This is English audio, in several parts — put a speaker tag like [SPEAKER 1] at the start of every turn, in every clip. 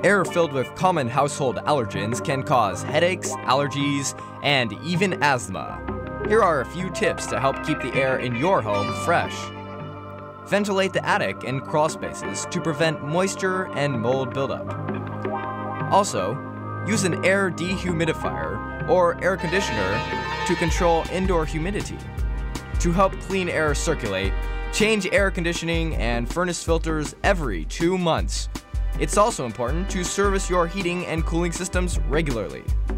[SPEAKER 1] Air filled with common household allergens can cause headaches, allergies, and even asthma. Here are a few tips to help keep the air in your home fresh. Ventilate the attic and crawl spaces to prevent moisture and mold buildup. Also, use an air dehumidifier or air conditioner to control indoor humidity. To help clean air circulate, change air conditioning and furnace filters every 2 months. It's also important to service your heating and cooling systems regularly.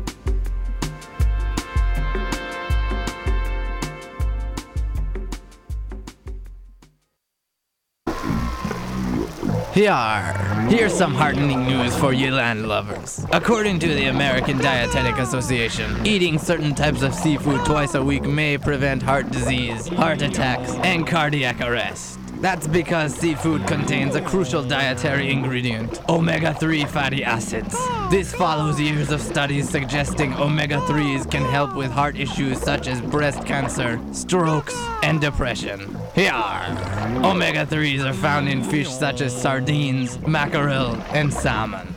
[SPEAKER 2] Here's some heartening news for you land lovers. According to the American Dietetic Association, eating certain types of seafood twice a week may prevent heart disease, heart attacks, and cardiac arrest. That's because seafood contains a crucial dietary ingredient, omega-3 fatty acids. This follows years of studies suggesting omega-3s can help with heart issues such as breast cancer, strokes, and depression. Omega-3s are found in fish such as sardines, mackerel, and salmon.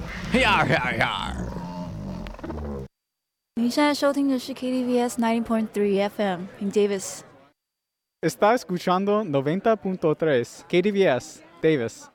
[SPEAKER 3] 你现在收听的是 KDVS 90.3 FM in Davis。
[SPEAKER 4] Está escuchando 90.3 KDVS Davis.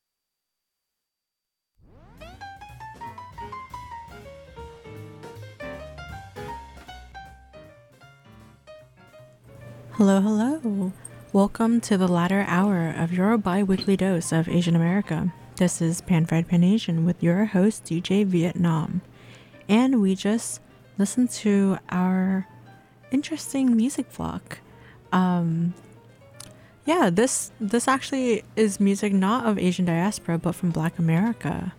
[SPEAKER 5] Hello, hello. Welcome to the latter hour of your bi-weekly dose of Asian America. This is Pan Fried Pan Asian with your host, DJ Vietnam. And we just listened to our interesting music block. This actually is music not of Asian diaspora, but from Black America.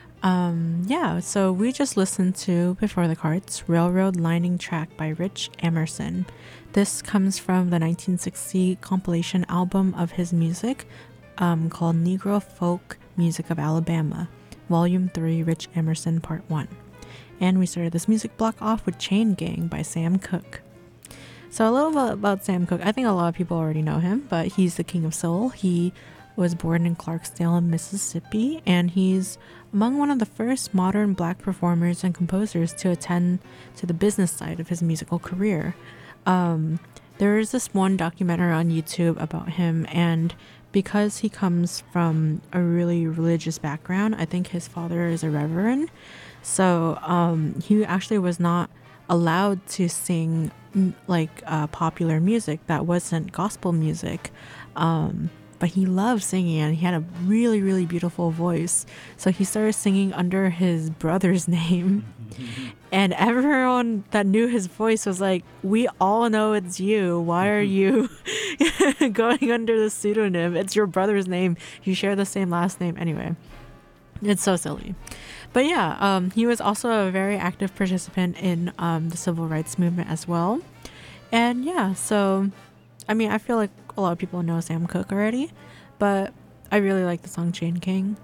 [SPEAKER 5] So we just listened to Before the Carts, Railroad Lining Track by Rich Emerson. This comes from the 1960 compilation album of his music called Negro Folk Music of Alabama, Volume 3, Rich Emerson, Part 1. And we started this music block off with Chain Gang by Sam Cooke. So a little bit about Sam Cooke. I think a lot of people already know him, but he's the king of soul. He was born in Clarksdale, Mississippi, and he's among one of the first modern Black performers and composers to attend to the business side of his musical career. There is this one documentary on YouTube about him, and because he comes from a really religious background, I think his father is a reverend, so he actually was not allowed to sing popular music that wasn't gospel music, but he loved singing and he had a really, really beautiful voice, so he started singing under his brother's name. And everyone that knew his voice was like, we all know it's you, why are you going under the pseudonym? It's your brother's name, you share the same last name. Anyway, it's so silly. But yeah, he was also a very active participant in the civil rights movement as well. And yeah, so I mean, I feel like a lot of people know Sam Cooke already, but I really like the song Chain Gang.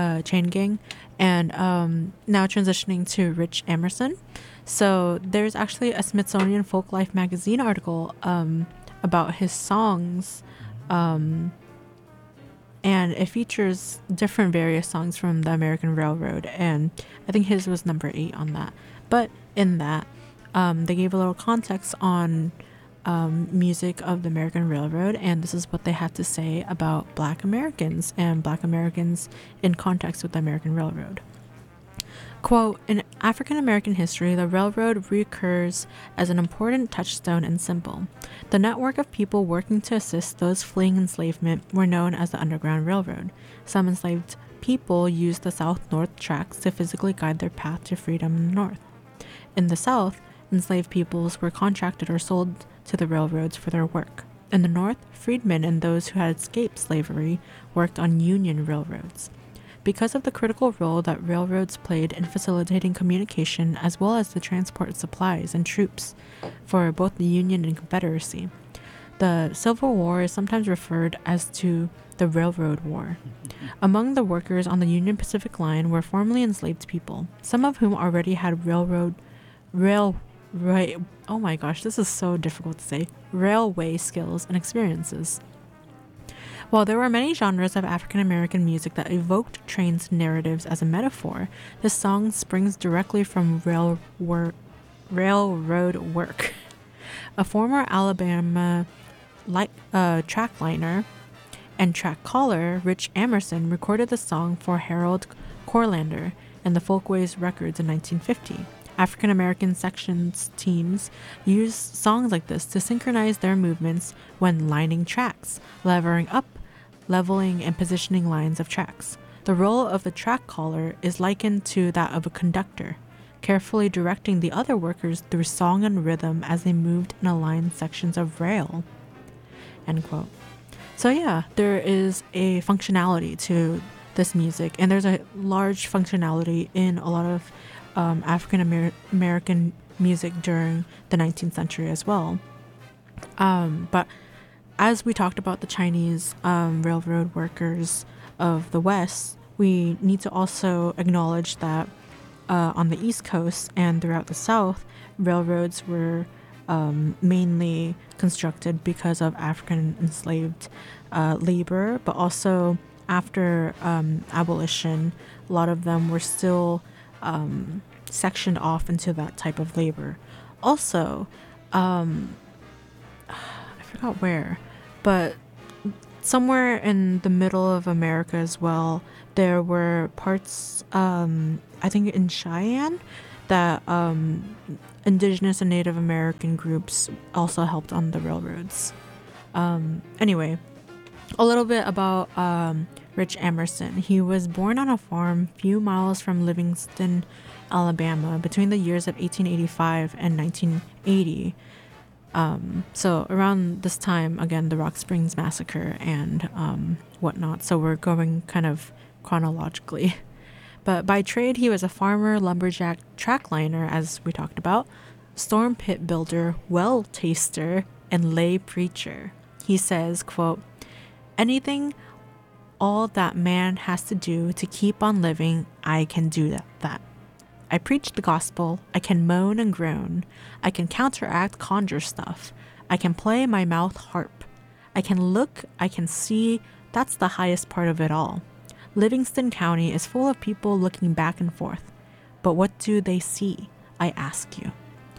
[SPEAKER 5] And now transitioning to Rich Emerson. So there's actually a Smithsonian Folklife magazine article about his songs, and it features different various songs from the American Railroad, and I think his was number 8 on that. But in that, they gave a little context on music of the American Railroad, and this is what they had to say about Black Americans and Black Americans in context with the American Railroad. Quote, in African American history, the railroad recurs as an important touchstone and symbol. The network of people working to assist those fleeing enslavement were known as the Underground Railroad. Some enslaved people used the south-north tracks to physically guide their path to freedom in the north. In the south, enslaved peoples were contracted or sold to the railroads for their work. In the north, freedmen and those who had escaped slavery worked on Union railroads. Because of the critical role that railroads played in facilitating communication as well as the transport of supplies and troops for both the Union and Confederacy, the Civil War is sometimes referred as to the Railroad War. Among the workers on the Union Pacific Line were formerly enslaved people, some of whom already had railway skills and experiences. While there were many genres of African American music that evoked trains narratives as a metaphor, this song springs directly from railroad work. A former Alabama track liner and track caller, Rich Emerson, recorded the song for Harold Corlander and the Folkways Records in 1950. African American sections teams use songs like this to synchronize their movements when lining tracks, leveling up, leveling and positioning lines of tracks. The role of the track caller is likened to that of a conductor, carefully directing the other workers through song and rhythm as they moved in aligned sections of rail. End quote. So yeah, there is a functionality to this music, and there's a large functionality in a lot of African American music during the 19th century as well. But as we talked about the Chinese railroad workers of the West, we need to also acknowledge that on the East Coast and throughout the South, railroads were mainly constructed because of African enslaved labor, but also after abolition, a lot of them were still sectioned off into that type of labor. Also, I forgot where, but somewhere in the middle of America as well, there were parts, I think in Cheyenne, that indigenous and Native American groups also helped on the railroads. Anyway, a little bit about Rich Emerson. He was born on a farm few miles from Livingston, Alabama, between the years of 1885 and 1980. So around this time, again, the Rock Springs Massacre and whatnot. So we're going kind of chronologically. But by trade, he was a farmer, lumberjack, trackliner, as we talked about, storm pit builder, well taster, and lay preacher. He says, quote, "Anything all that man has to do to keep on living, I can do that. I preach the gospel, I can moan and groan, I can counteract conjure stuff, I can play my mouth harp, I can look, I can see, that's the highest part of it all. Livingston County is full of people looking back and forth. But what do they see, I ask you?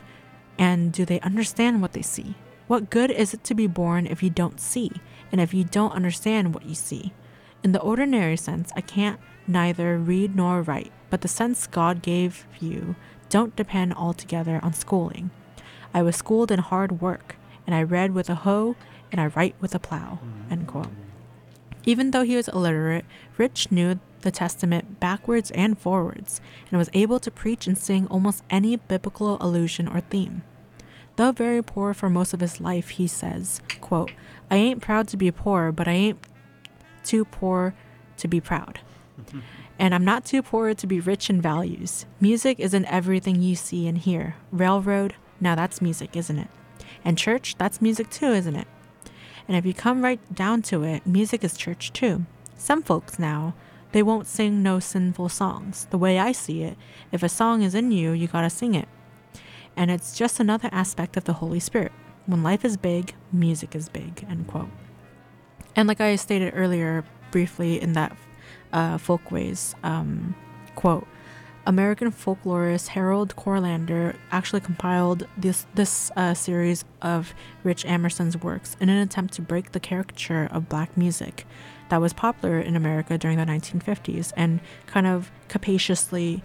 [SPEAKER 5] And do they understand what they see? What good is it to be born if you don't see, and if you don't understand what you see? In the ordinary sense, I can't neither read nor write, but the sense God gave you don't depend altogether on schooling. I was schooled in hard work, and I read with a hoe, and I write with a plow." End quote. Even though he was illiterate, Rich knew the Testament backwards and forwards, and was able to preach and sing almost any biblical allusion or theme. Though very poor for most of his life, he says, quote, "I ain't proud to be poor, but I ain't too poor to be proud. And I'm not too poor to be rich in values. Music isn't everything you see and hear. Railroad, now that's music, isn't it? And church, that's music too, isn't it? And if you come right down to it, music is church too. Some folks now, they won't sing no sinful songs. The way I see it, if a song is in you, you gotta sing it. And it's just another aspect of the Holy Spirit. When life is big, music is big," end quote. And like I stated earlier briefly in that Folkways quote, American folklorist Harold Corlander actually compiled this series of Rich Emerson's works in an attempt to break the caricature of black music that was popular in America during the 1950s and kind of capaciously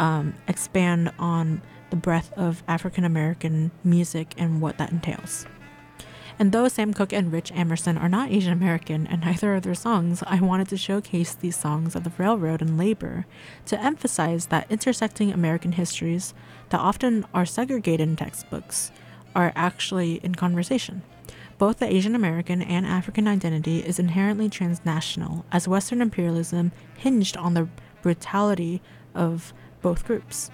[SPEAKER 5] expand on the breadth of African American music and what that entails. And though Sam Cooke and Rich Emerson are not Asian American and neither are their songs, I wanted to showcase these songs of the railroad and labor to emphasize that intersecting American histories that often are segregated in textbooks are actually in conversation. Both the Asian American and African identity is inherently transnational, as Western imperialism hinged on the brutality of both groups.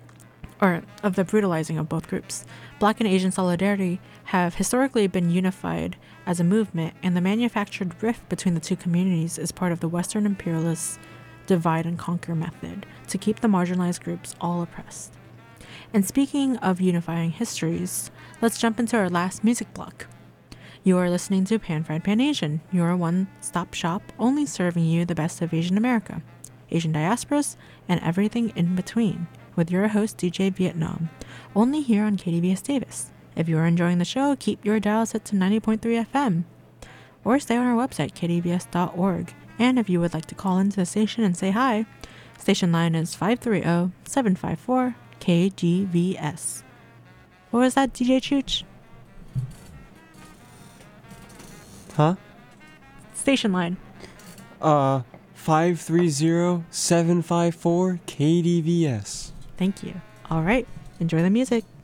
[SPEAKER 5] Or of the brutalizing of both groups. Black and Asian solidarity have historically been unified as a movement, and the manufactured rift between the two communities is part of the Western imperialist divide and conquer method to keep the marginalized groups all oppressed. And speaking of unifying histories, let's jump into our last music block. You are listening to Pan Fried Pan Asian, your one-stop shop only serving you the best of Asian America, Asian diasporas, and everything in between, with your host DJ Vietnam, only here on KDVS Davis. If you are enjoying the show, keep your dial set to 90.3 FM, or stay on our website, kdvs.org. And if you would like to call into the station and say hi, station line is 530-754-KDVS. What was that, DJ Chooch?
[SPEAKER 6] Huh?
[SPEAKER 5] Station line.
[SPEAKER 6] 530-754 KDVS.
[SPEAKER 5] Thank you. All right. Enjoy the music.